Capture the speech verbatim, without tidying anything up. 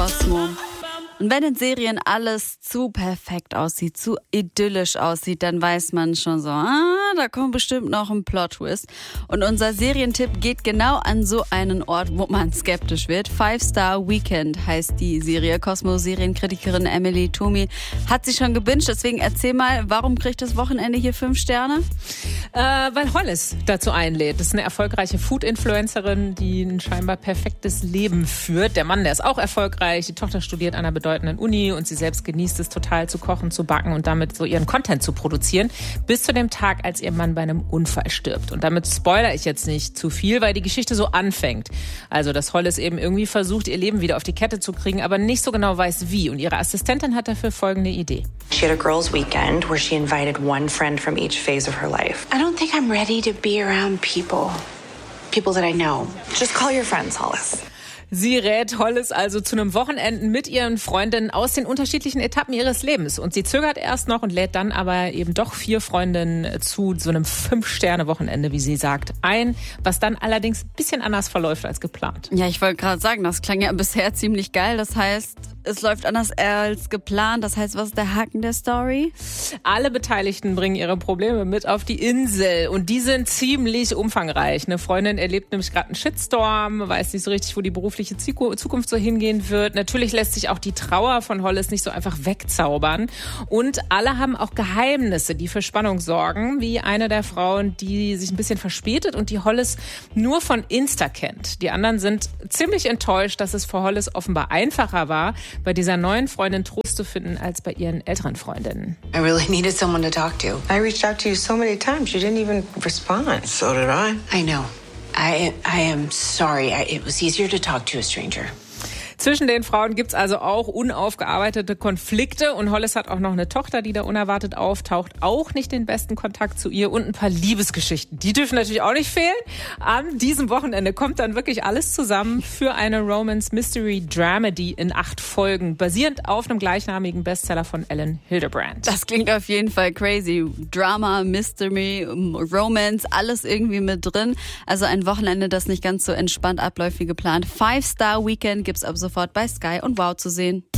Cosmo. Und wenn in Serien alles zu perfekt aussieht, zu idyllisch aussieht, dann weiß man schon so, ah, da kommt bestimmt noch ein Plot-Twist. Und unser Serientipp geht genau an so einen Ort, wo man skeptisch wird. Five Star Weekend heißt die Serie. Cosmo-Serienkritikerin Emily Toomey hat sie schon gebinged. Deswegen erzähl mal, warum kriegt das Wochenende hier fünf Sterne? Äh, weil Hollis dazu einlädt. Das ist eine erfolgreiche Food-Influencerin, die ein scheinbar perfektes Leben führt. Der Mann, der ist auch erfolgreich. Die Tochter studiert an einer bedeutenden Uni und sie selbst genießt es total zu kochen, zu backen und damit so ihren Content zu produzieren. Bis zu dem Tag, als ihr Mann bei einem Unfall stirbt. Und damit spoilere ich jetzt nicht zu viel, weil die Geschichte so anfängt. Also, dass Hollis eben irgendwie versucht, ihr Leben wieder auf die Kette zu kriegen, aber nicht so genau weiß, wie. Und ihre Assistentin hat dafür folgende Idee. She had a girls' weekend where she invited one friend from each phase of her life. I don't think I'm ready to be around people. People that I know. Just call your friends, Hollis. Sie rät Hollis also zu einem Wochenenden mit ihren Freundinnen aus den unterschiedlichen Etappen ihres Lebens. Und sie zögert erst noch und lädt dann aber eben doch vier Freundinnen zu so einem Fünf-Sterne-Wochenende, wie sie sagt, ein, was dann allerdings ein bisschen anders verläuft als geplant. Ja, ich wollte gerade sagen, das klang ja bisher ziemlich geil. Das heißt, es läuft anders als geplant. Das heißt, was ist der Haken der Story? Alle Beteiligten bringen ihre Probleme mit auf die Insel und die sind ziemlich umfangreich. Eine Freundin erlebt nämlich gerade einen Shitstorm, weiß nicht so richtig, wo die berufliche Zukunft so hingehen wird. Natürlich lässt sich auch die Trauer von Hollis nicht so einfach wegzaubern. Und alle haben auch Geheimnisse, die für Spannung sorgen, wie eine der Frauen, die sich ein bisschen verspätet und die Hollis nur von Insta kennt. Die anderen sind ziemlich enttäuscht, dass es für Hollis offenbar einfacher war, bei dieser neuen Freundin Trost zu finden, als bei ihren älteren Freundinnen. I really needed someone to talk to. I reached out to you so many times. You didn't even respond. So did I. I know. I I am sorry. I, it was easier to talk to a stranger. Zwischen den Frauen gibt's also auch unaufgearbeitete Konflikte und Hollis hat auch noch eine Tochter, die da unerwartet auftaucht, auch nicht den besten Kontakt zu ihr und ein paar Liebesgeschichten. Die dürfen natürlich auch nicht fehlen. An diesem Wochenende kommt dann wirklich alles zusammen für eine Romance-Mystery-Dramedy in acht Folgen, basierend auf einem gleichnamigen Bestseller von Ellen Hildebrand. Das klingt auf jeden Fall crazy. Drama, Mystery, Romance, alles irgendwie mit drin. Also ein Wochenende, das nicht ganz so entspannt abläuft wie geplant. Five Star Weekend gibt's ab sofort bei Sky und Wow zu sehen.